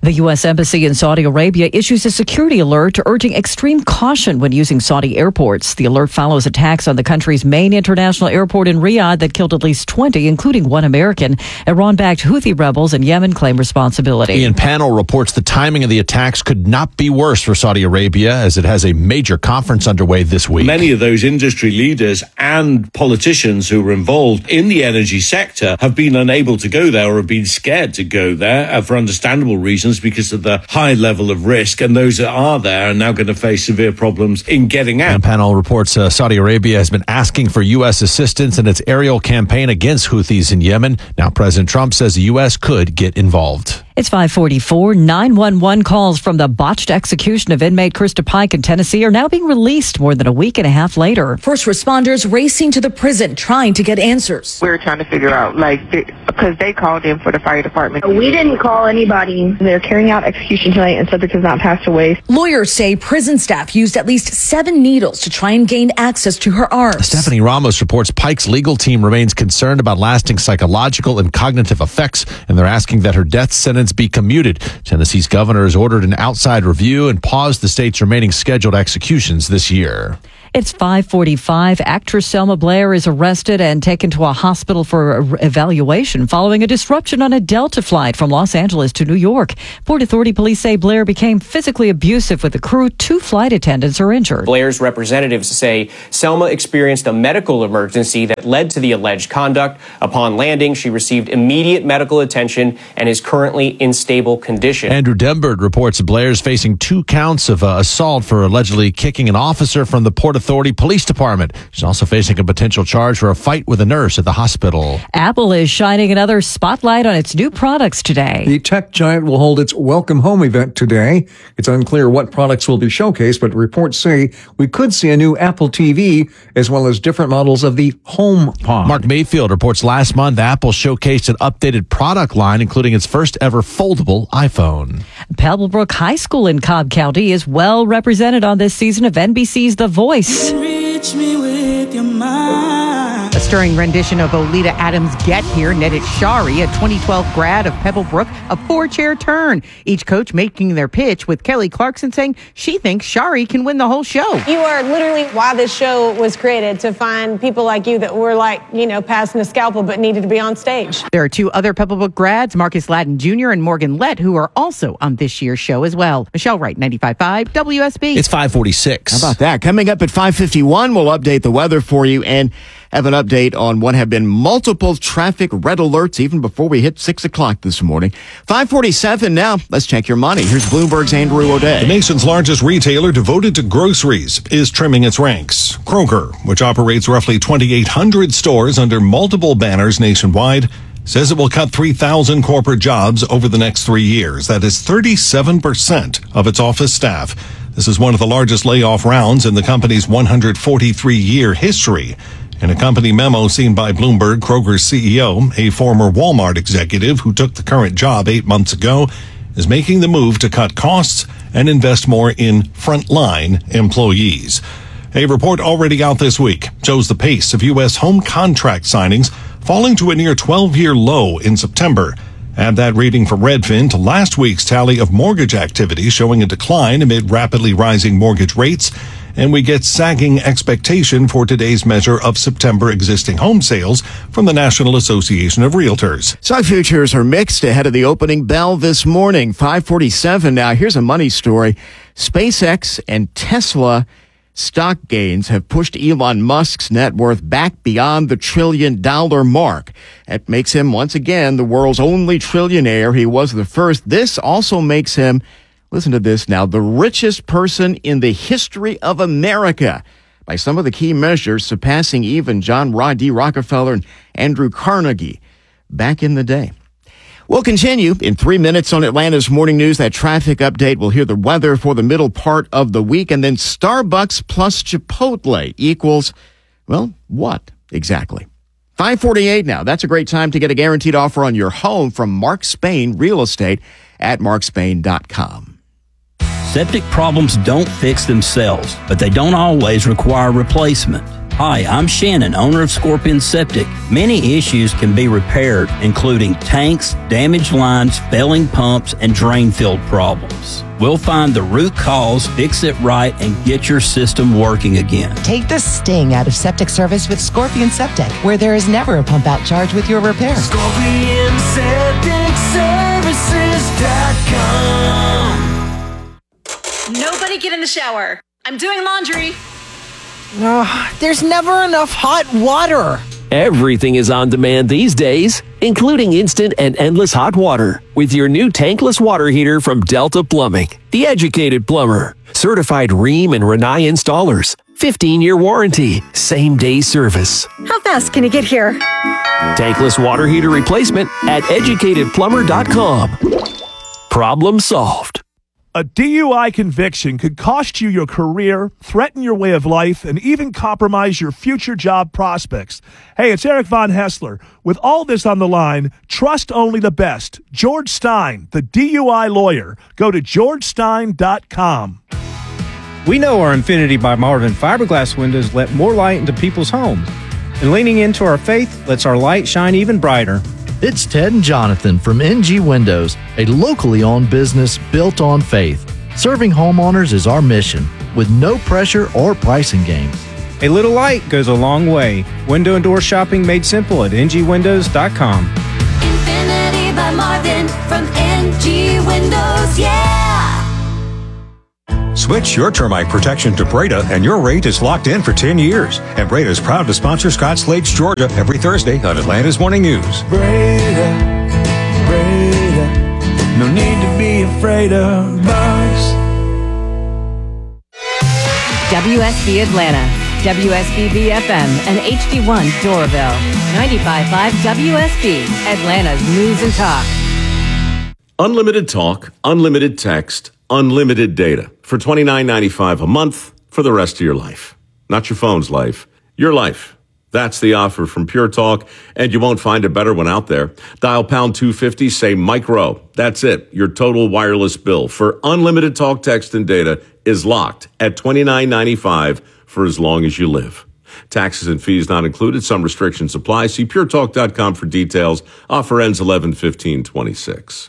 The U S. Embassy in Saudi Arabia issues a security alert urging extreme caution when using Saudi airports. The alert follows attacks on the country's main international airport in Riyadh that killed at least twenty, including one American. Iran-backed Houthi rebels in Yemen claim responsibility. Ian Panel reports the timing of the attacks could not be worse for Saudi Arabia as it has a major conference underway this week. Many of those industry leaders and politicians who were involved in the energy sector have been unable to go there or have been scared to go there uh, for understandable reasons because of the high level of risk. And those that are there are now going to face severe problems in getting out. And Panel reports uh, Saudi Arabia has been asking for U S assistance in its aerial campaign against Houthis in Yemen. Now President Trump says the U S could get involved. It's five forty-four. nine one one calls from the botched execution of inmate Krista Pike in Tennessee are now being released more than a week and a half later. First responders racing to the prison trying to get answers. We were trying to figure out, like, because they called in for the fire department. We didn't call anybody. They're carrying out execution tonight and subject has not passed away. Lawyers say prison staff used at least seven needles to try and gain access to her arms. Stephanie Ramos reports Pike's legal team remains concerned about lasting psychological and cognitive effects, and they're asking that her death sentence be commuted. Tennessee's governor has ordered an outside review and paused the state's remaining scheduled executions this year. It's five forty-five. Actress Selma Blair is arrested and taken to a hospital for evaluation following a disruption on a Delta flight from Los Angeles to New York. Port Authority police say Blair became physically abusive with the crew. Two flight attendants are injured. Blair's representatives say Selma experienced a medical emergency that led to the alleged conduct. Upon landing, she received immediate medical attention and is currently in stable condition. Andrew Denbert reports Blair's facing two counts of uh, assault for allegedly kicking an officer from the Port Authority Police Department. She's also facing a potential charge for a fight with a nurse at the hospital. Apple is shining another spotlight on its new products today. The tech giant will hold its Welcome Home event today. It's unclear what products will be showcased, but reports say we could see a new Apple T V as well as different models of the HomePod. Mark Mayfield reports last month Apple showcased an updated product line, including its first ever foldable iPhone. Pebblebrook High School in Cobb County is well represented on this season of N B C's The Voice. Reach me with your mind. A stirring rendition of Oleta Adams' Get Here netted Shari, a twenty twelve grad of Pebblebrook, a four-chair turn. Each coach making their pitch with Kelly Clarkson saying she thinks Shari can win the whole show. You are literally why this show was created, to find people like you that were like, you know, passing a scalpel but needed to be on stage. There are two other Pebblebrook grads, Marcus Ladden Junior and Morgan Lett, who are also on this year's show as well. Michelle Wright, ninety-five point five W S B. It's five forty-six. How about that? Coming up at five fifty-one, we'll update the weather for you and have an update on what have been multiple traffic red alerts even before we hit six o'clock this morning. five forty-seven now. Let's check your money. Here's Bloomberg's Andrew O'Day. The nation's largest retailer devoted to groceries is trimming its ranks. Kroger, which operates roughly twenty-eight hundred stores under multiple banners nationwide, says it will cut three thousand corporate jobs over the next three years. That is thirty-seven percent of its office staff. This is one of the largest layoff rounds in the company's one hundred forty-three year history. In a company memo seen by Bloomberg, Kroger's C E O, a former Walmart executive who took the current job eight months ago, is making the move to cut costs and invest more in frontline employees. A report already out this week shows the pace of U S home contract signings falling to a near twelve year low in September. Add that reading from Redfin to last week's tally of mortgage activity showing a decline amid rapidly rising mortgage rates, and we get sagging expectation for today's measure of September existing home sales from the National Association of Realtors. Stock futures are mixed ahead of the opening bell this morning. five forty-seven now. Here's a money story. SpaceX and Tesla stock gains have pushed Elon Musk's net worth back beyond the trillion dollar mark. That makes him once again the world's only trillionaire. He was the first. This also makes him, listen to this now, the richest person in the history of America by some of the key measures, surpassing even John D. Rockefeller and Andrew Carnegie back in the day. We'll continue in three minutes on Atlanta's Morning News. That traffic update. We'll hear the weather for the middle part of the week. And then Starbucks plus Chipotle equals, well, what exactly? five forty-eight now. That's a great time to get a guaranteed offer on your home from Mark Spain Real Estate at mark spain dot com. Septic problems don't fix themselves, but they don't always require replacement. Hi, I'm Shannon, owner of Scorpion Septic. Many issues can be repaired, including tanks, damaged lines, failing pumps, and drain field problems. We'll find the root cause, fix it right, and get your system working again. Take the sting out of septic service with Scorpion Septic, where there is never a pump out charge with your repair. Scorpion Septic Services dot com. Nobody get in the shower. I'm doing laundry. Uh, there's never enough hot water. Everything is on demand these days, including instant and endless hot water. With your new tankless water heater from Delta Plumbing, the educated plumber. Certified Rheem and Rinnai installers. fifteen-year warranty. Same-day service. How fast can you get here? Tankless water heater replacement at educated plumber dot com. Problem solved. A D U I conviction could cost you your career, threaten your way of life, and even compromise your future job prospects. Hey, it's Eric Von Hessler. With all this on the line, trust only the best. George Stein, the D U I lawyer. Go to george stein dot com. We know our Infinity by Marvin fiberglass windows let more light into people's homes. And leaning into our faith lets our light shine even brighter. It's Ted and Jonathan from N G Windows, a locally owned business built on faith. Serving homeowners is our mission, with no pressure or pricing games. A little light goes a long way. Window and door shopping made simple at n g windows dot com. Infinity by Marvin from N G Windows, yeah! Switch your termite protection to Breda, and your rate is locked in for ten years. And Breda is proud to sponsor Scotts Lakes, Georgia, every Thursday on Atlanta's Morning News. Breda, Breda, no need to be afraid of bugs. W S B Atlanta, W S B B F M, and H D one Doraville. ninety-five point five W S B, Atlanta's News and Talk. Unlimited talk, unlimited text, unlimited data for twenty-nine ninety-five a month for the rest of your life. Not your phone's life, your life. That's the offer from Pure Talk, and you won't find a better one out there. Dial pound two fifty, say micro. That's it. Your total wireless bill for unlimited talk, text, and data is locked at twenty-nine ninety-five for as long as you live. Taxes and fees not included. Some restrictions apply. See pure talk dot com for details. Offer ends eleven fifteen twenty-six.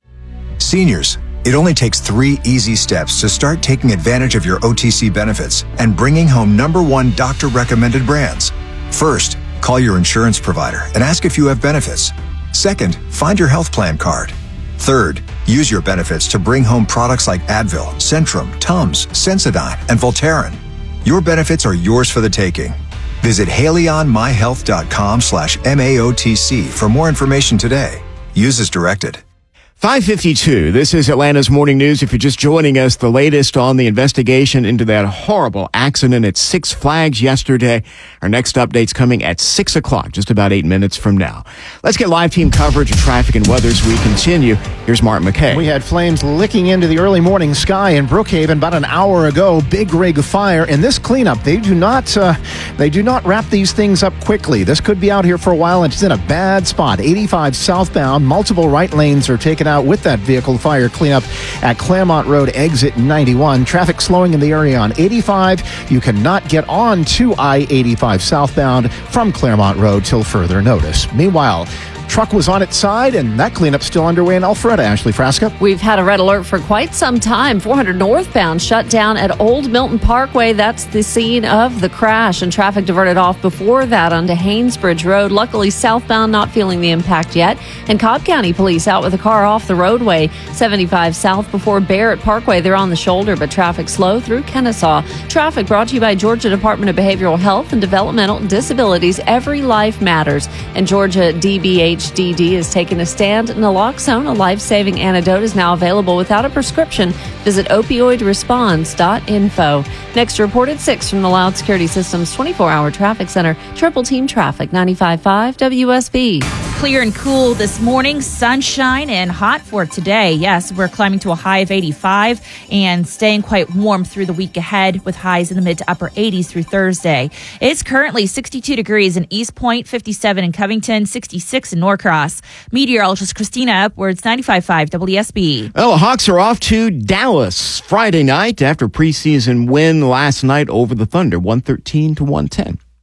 Seniors, it only takes three easy steps to start taking advantage of your O T C benefits and bringing home number one doctor-recommended brands. First, call your insurance provider and ask if you have benefits. Second, find your health plan card. Third, use your benefits to bring home products like Advil, Centrum, Tums, Sensodyne, and Voltaren. Your benefits are yours for the taking. Visit haleyonmyhealth.com slash MAOTC for more information today. Use as directed. five fifty-two. This is Atlanta's Morning News. If you're just joining us, the latest on the investigation into that horrible accident at Six Flags yesterday. Our next update's coming at six o'clock, just about eight minutes from now. Let's get live team coverage of traffic and weather as we continue. Here's Mark McKay. We had flames licking into the early morning sky in Brookhaven about an hour ago. Big rig fire. And this cleanup, they do not uh, they do not wrap these things up quickly. This could be out here for a while, and it's in a bad spot. eighty-five southbound, multiple right lanes are taken out with that vehicle fire cleanup at Claremont Road, exit ninety-one. Traffic slowing in the area on eighty-five. You cannot get on to I eighty-five southbound from Claremont Road till further notice. Meanwhile, truck was on its side, and that cleanup's still underway in Alpharetta. Ashley Frasca. We've had a red alert for quite some time. four hundred northbound shut down at Old Milton Parkway. That's the scene of the crash, and traffic diverted off before that onto Haynesbridge Road. Luckily, southbound not feeling the impact yet. And Cobb County Police out with a car off the roadway. seventy-five south before Barrett Parkway. They're on the shoulder, but traffic slow through Kennesaw. Traffic brought to you by Georgia Department of Behavioral Health and Developmental Disabilities. Every life matters. And Georgia D B H H D D is taking a stand. Naloxone, a life-saving antidote, is now available without a prescription. Visit opioid response dot info. Next report at six from the Loud Security Systems twenty-four hour Traffic Center. Triple Team Traffic, ninety-five point five W S B. Clear and cool this morning, sunshine and hot for today. Yes, we're climbing to a high of eighty-five and staying quite warm through the week ahead with highs in the mid to upper eighties through Thursday. It's currently sixty-two degrees in East Point, fifty-seven in Covington, sixty-six in Norcross. Meteorologist Christina Edwards, ninety-five point five W S B. Well, the Hawks are off to Dallas Friday night after preseason win last night over the Thunder, one thirteen to one ten.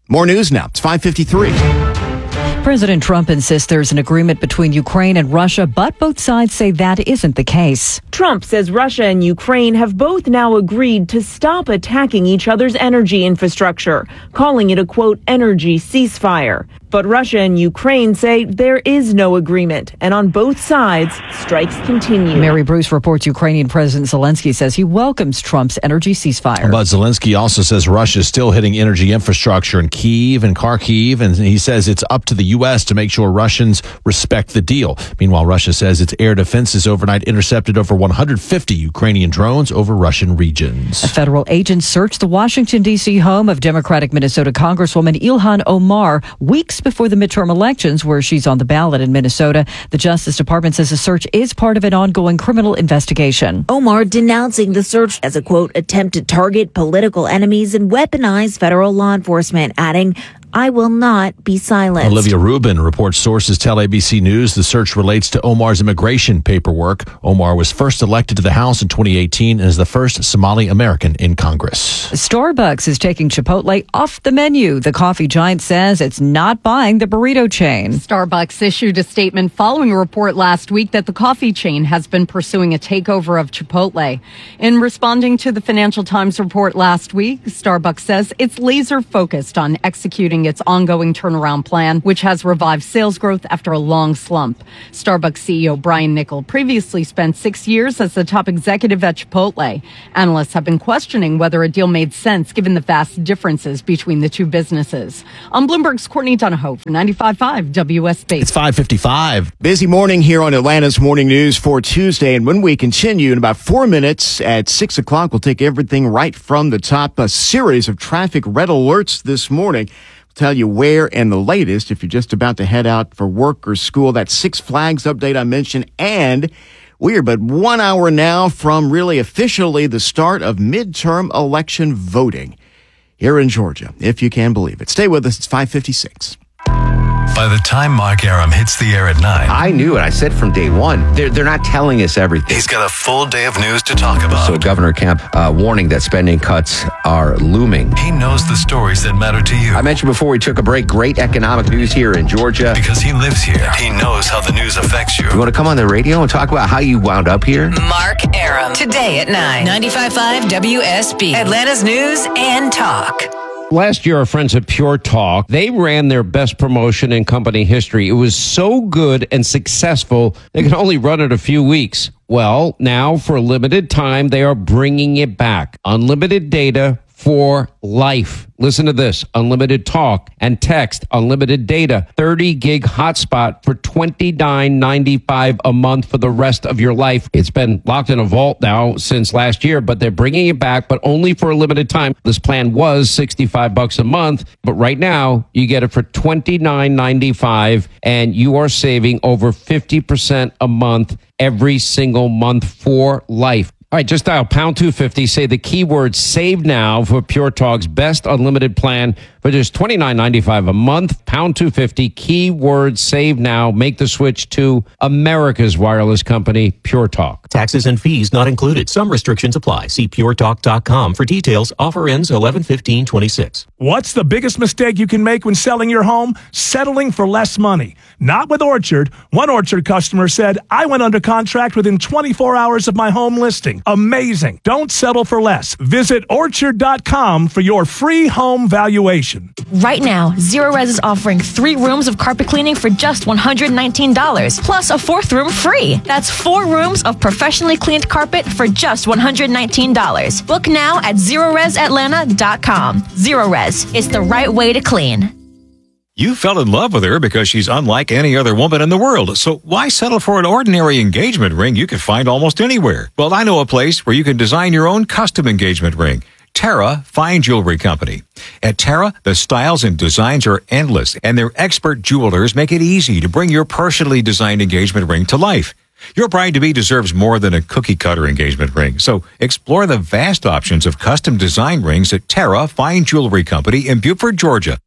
More news now. It's five fifty-three. President Trump insists there's an agreement between Ukraine and Russia, but both sides say that isn't the case. Trump says Russia and Ukraine have both now agreed to stop attacking each other's energy infrastructure, calling it a, quote, energy ceasefire. But Russia and Ukraine say there is no agreement, and on both sides, strikes continue. Mary Bruce reports Ukrainian President Zelensky says he welcomes Trump's energy ceasefire. But Zelensky also says Russia is still hitting energy infrastructure in Kyiv and Kharkiv, and he says it's up to the U S to make sure Russians respect the deal. Meanwhile, Russia says its air defenses overnight intercepted over one hundred fifty Ukrainian drones over Russian regions. A federal agent searched the Washington, D C home of Democratic Minnesota Congresswoman Ilhan Omar weeks before the midterm elections, where she's on the ballot in Minnesota. The Justice Department says the search is part of an ongoing criminal investigation. Omar denouncing the search as a, quote, attempt to target political enemies and weaponize federal law enforcement, adding, I will not be silent. Olivia Rubin reports sources tell A B C News the search relates to Omar's immigration paperwork. Omar was first elected to the House in twenty eighteen and is the first Somali American in Congress. Starbucks is taking Chipotle off the menu. The coffee giant says it's not buying the burrito chain. Starbucks issued a statement following a report last week that the coffee chain has been pursuing a takeover of Chipotle. In responding to the Financial Times report last week, Starbucks says it's laser focused on executing its ongoing turnaround plan, which has revived sales growth after a long slump. Starbucks C E O Brian Niccol previously spent six years as the top executive at Chipotle. Analysts have been questioning whether a deal made sense given the vast differences between the two businesses. On Bloomberg's Courtney Donahoe for ninety-five point five W S B. It's five fifty-five. Busy morning here on Atlanta's Morning News for Tuesday. And when we continue in about four minutes at six o'clock, we'll take everything right from the top. A series of traffic red alerts this morning. Tell you where and the latest if you're just about to head out for work or school. That Six Flags update I mentioned. And we are but one hour now from really officially the start of midterm election voting here in Georgia, if you can believe it. Stay with us. It's five fifty-six. By the time Mark Aram hits the air at nine, I knew it. I said from day one, they're, they're not telling us everything. He's got a full day of news to talk about. So Governor Kemp uh, warning that spending cuts are looming. He knows the stories that matter to you. I mentioned before we took a break, great economic news here in Georgia. Because he lives here. He knows how the news affects you. You want to come on the radio and talk about how you wound up here? Mark Aram. Today at nine. ninety-five point five W S B. Atlanta's News and Talk. Last year, our friends at Pure Talk, they ran their best promotion in company history. It was so good and successful, they could only run it a few weeks. Well, now for a limited time, they are bringing it back. Unlimited data for life. Listen to this. Unlimited talk and text, unlimited data, thirty gig hotspot for twenty-nine ninety-five a month for the rest of your life. It's been locked in a vault now since last year, but they're bringing it back, but only for a limited time. This plan was sixty-five bucks a month, but right now you get it for twenty-nine ninety-five and you are saving over fifty percent a month every single month for life. All right, just dial pound two fifty, say the keyword save now for Pure Talk's best unlimited plan for just twenty-nine ninety-five a month. Pound two fifty, keyword save now. Make the switch to America's wireless company, Pure Talk. Taxes and fees not included. Some restrictions apply. See pure talk dot com for details. Offer ends eleven fifteen twenty-six. What's the biggest mistake you can make when selling your home? Settling for less money. Not with Orchard. One Orchard customer said, I went under contract within twenty-four hours of my home listing. Amazing. Don't settle for less. Visit orchard dot com for your free home valuation. Right now, Zero Res is offering three rooms of carpet cleaning for just one hundred nineteen dollars, plus a fourth room free. That's four rooms of professionally cleaned carpet for just one hundred nineteen dollars. Book now at zero res atlanta dot com. Zero Res, it's the right way to clean. You fell in love with her because she's unlike any other woman in the world. So why settle for an ordinary engagement ring you could find almost anywhere? Well, I know a place where you can design your own custom engagement ring. Terra Fine Jewelry Company. At Terra, the styles and designs are endless, and their expert jewelers make it easy to bring your personally designed engagement ring to life. Your bride-to-be deserves more than a cookie-cutter engagement ring, so explore the vast options of custom design rings at Terra Fine Jewelry Company in Beaufort, Georgia.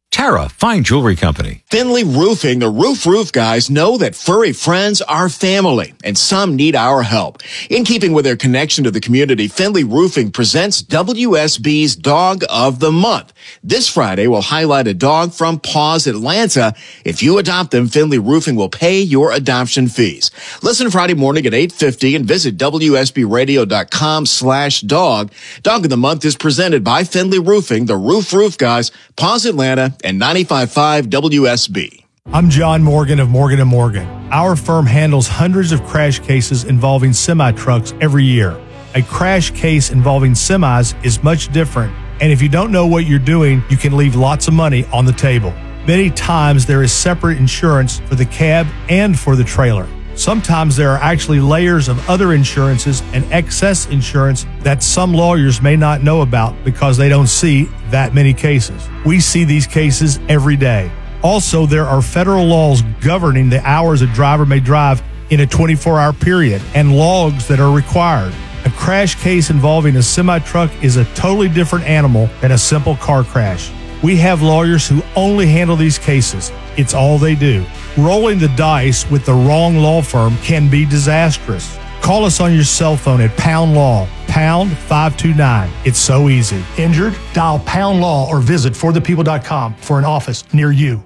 Tara, fine jewelry company. Finley Roofing, the Roof Roof guys, know that furry friends are family, and some need our help. In keeping with their connection to the community, Finley Roofing presents W S B's Dog of the Month. This Friday, we'll highlight a dog from Paws Atlanta. If you adopt them, Finley Roofing will pay your adoption fees. Listen Friday morning at eight fifty and visit W S B radio dot com slash dog. Dog of the Month is presented by Finley Roofing, the Roof Roof guys, Paws Atlanta, and ninety-five point five W S B. I'm John Morgan of Morgan and Morgan. Our firm handles hundreds of crash cases involving semi-trucks every year. A crash case involving semis is much different, and if you don't know what you're doing, you can leave lots of money on the table. Many times there is separate insurance for the cab and for the trailer. Sometimes there are actually layers of other insurances and excess insurance that some lawyers may not know about because they don't see that many cases. We see these cases every day. Also, there are federal laws governing the hours a driver may drive in a twenty-four hour period and logs that are required. A crash case involving a semi-truck is a totally different animal than a simple car crash. We have lawyers who only handle these cases. It's all they do. Rolling the dice with the wrong law firm can be disastrous. Call us on your cell phone at Pound Law, pound five two nine. It's so easy. Injured? Dial Pound Law or visit for the people dot com for an office near you.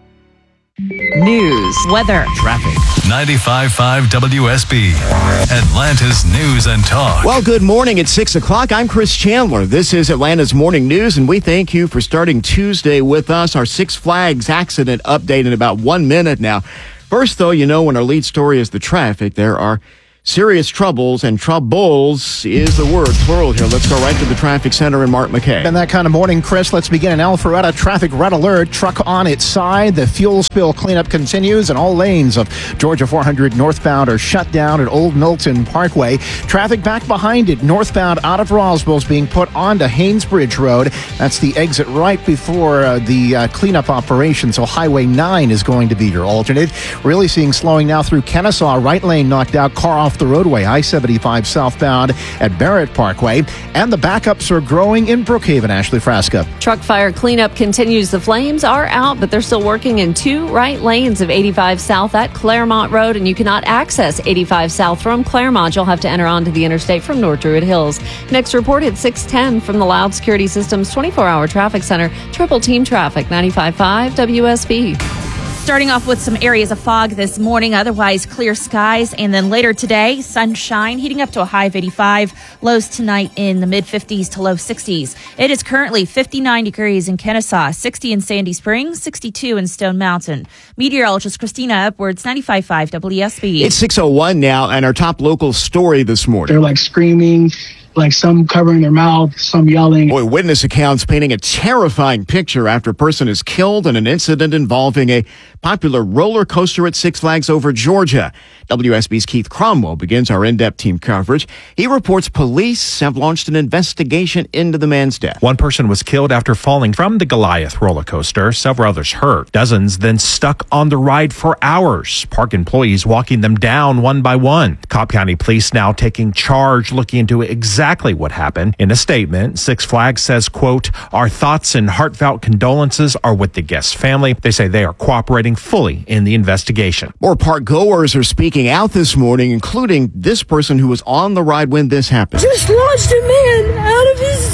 News, weather, traffic. ninety-five point five W S B, Atlanta's News and Talk. Well, good morning. It's six o'clock. I'm Chris Chandler. This is Atlanta's Morning News, and we thank you for starting Tuesday with us. Our Six Flags accident update in about one minute now. First, though, you know, when our lead story is the traffic, there are serious troubles, and troubles is the word, plural here. Let's go right to the traffic center in Mark McKay. And that kind of morning, Chris. Let's begin in Alpharetta. Traffic red alert. Truck on its side. The fuel spill cleanup continues, and all lanes of Georgia four hundred northbound are shut down at Old Milton Parkway. Traffic back behind it, northbound out of Roswell, is being put onto Haynesbridge Road. That's the exit right before uh, the uh, cleanup operation. So Highway nine is going to be your alternate. Really seeing slowing now through Kennesaw. Right lane knocked out. Car off the roadway, I seventy-five southbound at Barrett Parkway, and the backups are growing in Brookhaven. Ashley Frasca. Truck fire cleanup continues. The flames are out, but they're still working in two right lanes of eighty-five south at Claremont Road, and you cannot access eighty-five south from Claremont. You'll have to enter onto the interstate from North Druid Hills. Next report at six ten from the Loud Security Systems twenty-four hour traffic center. Triple team traffic, ninety-five point five W S B. Starting off with some areas of fog this morning, otherwise clear skies. And then later today, sunshine, heating up to a high of eighty-five. Lows tonight in the mid fifties to low sixties. It is currently fifty-nine degrees in Kennesaw, sixty in Sandy Springs, sixty-two in Stone Mountain. Meteorologist Christina Upwards, ninety-five point five W S B. It's six oh one now, and our top local story this morning. They're like screaming, like some covering their mouth, some yelling. Boy, witness accounts painting a terrifying picture after a person is killed in an incident involving a popular roller coaster at Six Flags Over Georgia. W S B's Keith Cromwell begins our in-depth team coverage. He reports police have launched an investigation into the man's death. One person was killed after falling from the Goliath roller coaster. Several others hurt. Dozens then stuck on the ride for hours. Park employees walking them down one by one. Cobb County Police now taking charge, looking into exactly what happened. In a statement, Six Flags says, quote, "Our thoughts and heartfelt condolences are with the guest's family." They say they are cooperating fully in the investigation. More park goers are speaking out this morning, including this person who was on the ride when this happened. Just launched a man out of his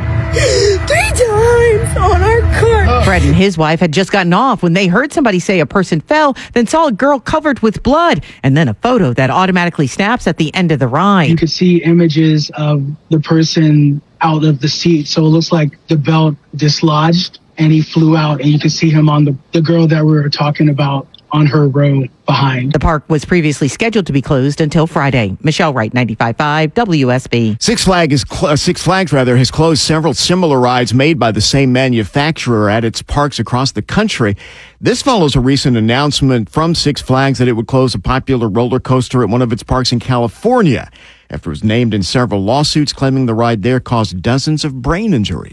seat three times on our car. Fred and his wife had just gotten off when they heard somebody say a person fell, then saw a girl covered with blood, and then a photo that automatically snaps at the end of the ride. You could see images of the person out of the seat, so it looks like the belt dislodged and he flew out, and you could see him on the, the girl that we were talking about on her road behind. The park was previously scheduled to be closed until Friday. Michelle Wright, ninety-five point five W S B. Six Flags, is cl- uh, Six Flags rather, has closed several similar rides made by the same manufacturer at its parks across the country. This follows a recent announcement from Six Flags that it would close a popular roller coaster at one of its parks in California after it was named in several lawsuits claiming the ride there caused dozens of brain injuries.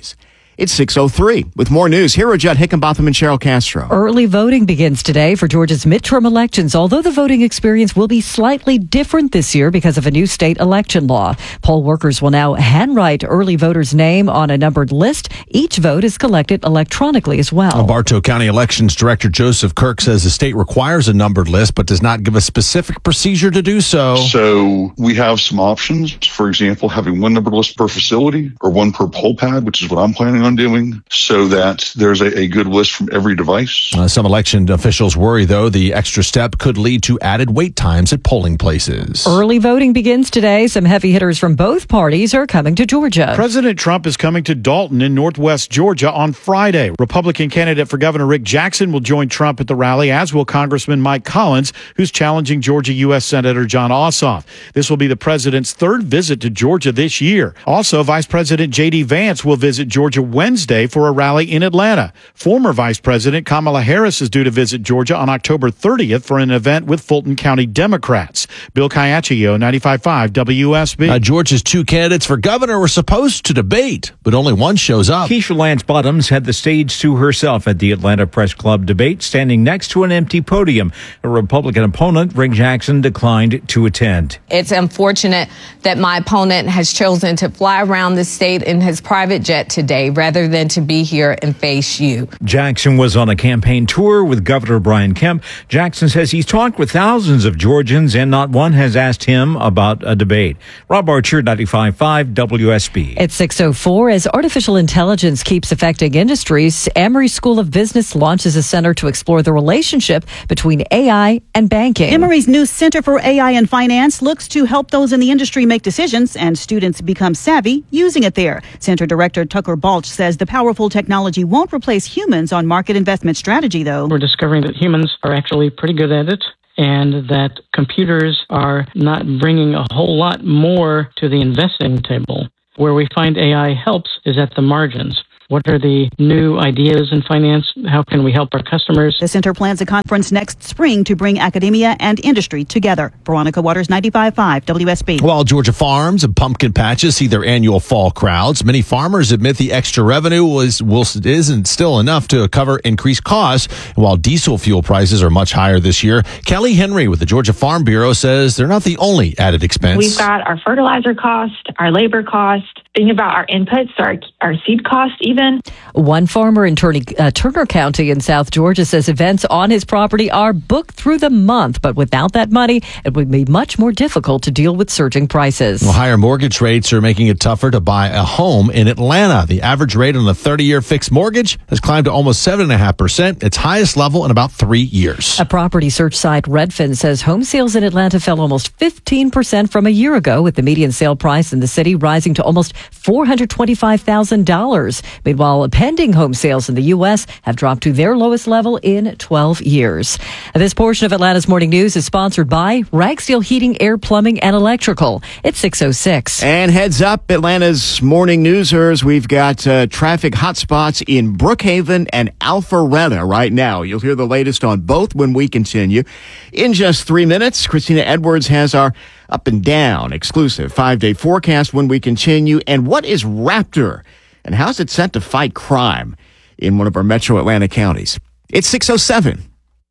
It's six oh three. With more news, here are Judd Hickenbotham and Cheryl Castro. Early voting begins today for Georgia's midterm elections, although the voting experience will be slightly different this year because of a new state election law. Poll workers will now handwrite early voters' name on a numbered list. Each vote is collected electronically as well. Bartow County Elections Director Joseph Kirk says the state requires a numbered list, but does not give a specific procedure to do so. So we have some options. For example, having one numbered list per facility or one per poll pad, which is what I'm planning on doing, so that there's a, a good list from every device. Uh, some election officials worry, though, the extra step could lead to added wait times at polling places. Early voting begins today. Some heavy hitters from both parties are coming to Georgia. President Trump is coming to Dalton in northwest Georgia on Friday. Republican candidate for Governor Rick Jackson will join Trump at the rally, as will Congressman Mike Collins, who's challenging Georgia U S Senator John Ossoff. This will be the president's third visit to Georgia this year. Also, Vice President J D Vance will visit Georgia Wednesday for a rally in Atlanta. Former Vice President Kamala Harris is due to visit Georgia on October thirtieth for an event with Fulton County Democrats. Bill Caiaccio, ninety-five point five W S B. Uh, Georgia's two candidates for governor were supposed to debate, but only one shows up. Keisha Lance Bottoms had the stage to herself at the Atlanta Press Club debate, standing next to an empty podium. Her Republican opponent, Rick Jackson, declined to attend. It's unfortunate that my opponent has chosen to fly around the state in his private jet today rather than to be here and face you. Jackson was on a campaign tour with Governor Brian Kemp. Jackson says he's talked with thousands of Georgians and not one has asked him about a debate. Rob Archer, ninety-five point five W S B. It's six oh four. As artificial intelligence keeps affecting industries, Emory School of Business launches a center to explore the relationship between A I and banking. Emory's new Center for A I and Finance looks to help those in the industry make decisions and students become savvy using it there. Center Director Tucker Balch says the powerful technology won't replace humans on market investment strategy, though. We're discovering that humans are actually pretty good at it, and that computers are not bringing a whole lot more to the investing table. Where we find A I helps is at the margins. What are the new ideas in finance? How can we help our customers? The center plans a conference next spring to bring academia and industry together. Veronica Waters, ninety-five point five W S B. While Georgia farms and pumpkin patches see their annual fall crowds, many farmers admit the extra revenue was will, isn't still enough to cover increased costs. And while diesel fuel prices are much higher this year, Kelly Henry with the Georgia Farm Bureau says they're not the only added expense. We've got our fertilizer cost, our labor cost, thinking about our inputs, our, our seed cost even. One farmer in Turner, uh, Turner County in South Georgia says events on his property are booked through the month, but without that money, it would be much more difficult to deal with surging prices. Well, higher mortgage rates are making it tougher to buy a home in Atlanta. The average rate on a thirty-year fixed mortgage has climbed to almost seven point five percent, its highest level in about three years. A property search site, Redfin, says home sales in Atlanta fell almost fifteen percent from a year ago, with the median sale price in the city rising to almost four hundred twenty-five thousand dollars. Meanwhile, pending home sales in the U S have dropped to their lowest level in twelve years. This portion of Atlanta's Morning News is sponsored by Ragsdale Heating, Air, Plumbing, and Electrical. It's six oh six. And heads up, Atlanta's Morning Newsers, we've got uh, traffic hotspots in Brookhaven and Alpharetta right now. You'll hear the latest on both when we continue. In just three minutes, Christina Edwards has our up and down exclusive five-day forecast when we continue. And what is Raptor? And how's it set to fight crime in one of our metro Atlanta counties? It's six oh seven.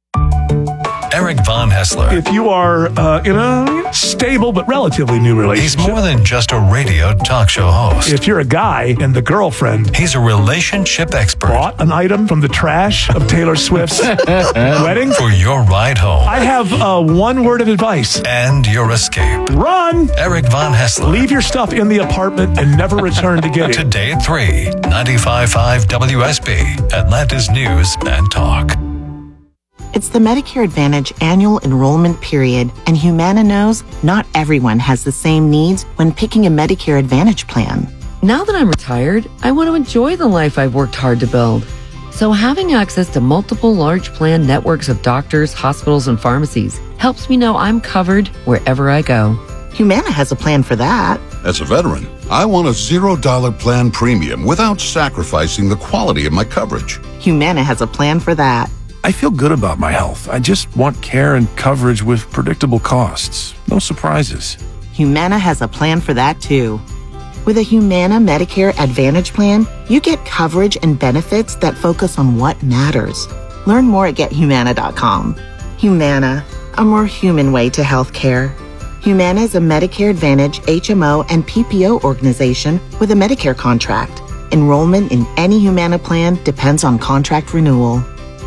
Eric Von Hessler. If you are uh, in a stable but relatively new relationship. He's more than just a radio talk show host. If you're a guy and the girlfriend. He's a relationship expert. Bought an item from the trash of Taylor Swift's wedding. For your ride home. I have uh, one word of advice. And your escape. Run! Eric Von Hessler. Leave your stuff in the apartment and never return to get it. Today at three, ninety-five point five W S B, Atlanta's News and Talk. It's the Medicare Advantage annual enrollment period, and Humana knows not everyone has the same needs when picking a Medicare Advantage plan. Now that I'm retired, I want to enjoy the life I've worked hard to build. So having access to multiple large plan networks of doctors, hospitals, and pharmacies helps me know I'm covered wherever I go. Humana has a plan for that. As a veteran, I want a zero dollar plan premium without sacrificing the quality of my coverage. Humana has a plan for that. I feel good about my health. I just want care and coverage with predictable costs. No surprises. Humana has a plan for that too. With a Humana Medicare Advantage plan, you get coverage and benefits that focus on what matters. Learn more at get humana dot com. Humana, a more human way to healthcare. Humana is a Medicare Advantage, H M O, and P P O organization with a Medicare contract. Enrollment in any Humana plan depends on contract renewal.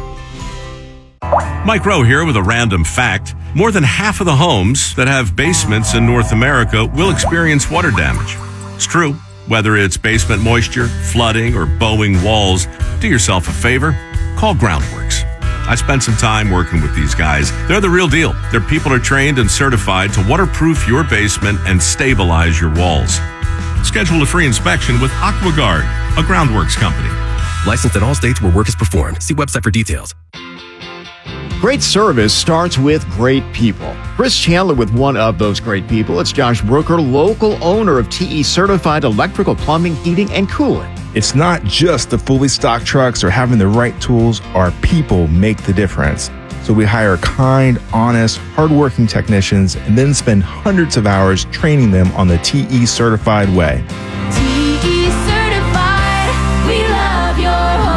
Mike Rowe here with a random fact. More than half of the homes that have basements in North America will experience water damage. It's true. Whether it's basement moisture, flooding, or bowing walls, do yourself a favor. Call Groundworks. I spent some time working with these guys. They're the real deal. Their people are trained and certified to waterproof your basement and stabilize your walls. Schedule a free inspection with AquaGuard, a Groundworks company. Licensed in all states where work is performed. See website for details. Great service starts with great people. Chris Chandler with one of those great people. It's Josh Brooker, local owner of T E Certified Electrical Plumbing, Heating, and Cooling. It's not just the fully stocked trucks or having the right tools. Our people make the difference. So we hire kind, honest, hardworking technicians and then spend hundreds of hours training them on the T E Certified way. T E Certified, we love your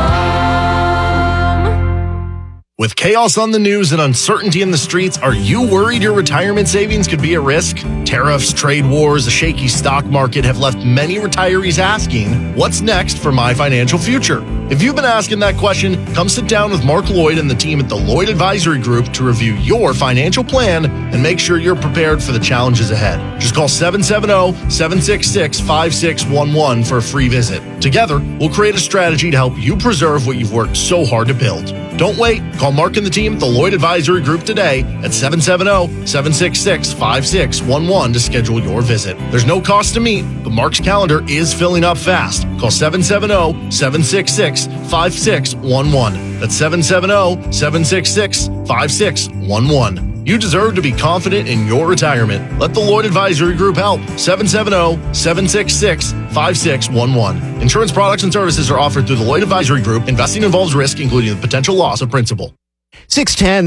home. With chaos on the news and uncertainty in the streets, are you worried your retirement savings could be at risk? Tariffs, trade wars, a shaky stock market have left many retirees asking, what's next for my financial future? If you've been asking that question, come sit down with Mark Lloyd and the team at the Lloyd Advisory Group to review your financial plan and make sure you're prepared for the challenges ahead. Just call seven seven zero, seven six six, five six one one for a free visit. Together, we'll create a strategy to help you preserve what you've worked so hard to build. Don't wait. Call Mark and the team at the Lloyd Advisory Group today at seven seven zero, seven six six, five six one one to schedule your visit. There's no cost to meet, but Mark's calendar is filling up fast. Call seven seven zero, seven six six, five six one one. That's seven seven zero, seven six six, five six one one. You deserve to be confident in your retirement. Let the Lloyd Advisory Group help. seven seven zero, seven six six, five six one one. Insurance products and services are offered through the Lloyd Advisory Group. Investing involves risk, including the potential loss of principal. six ten